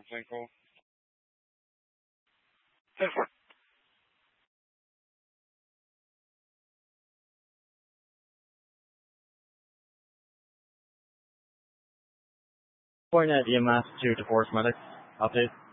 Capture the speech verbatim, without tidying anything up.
ten call. ten four. Four net E M S to DeForest Medics. Update.